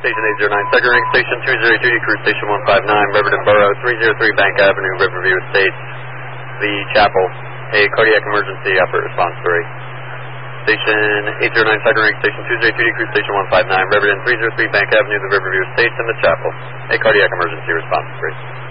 Station 809 Tiger Ring, Station 202, Cruise Station 159, Riverton Borough, 303 Bank Avenue, Riverview Estates, The Chapel. A cardiac emergency, operate response 3. Station 809 Tiger Ring, Station 202, Cruise Station 159, Riverton, 303 Bank Avenue, the Riverview Estates, and The Chapel. A cardiac emergency, response 3.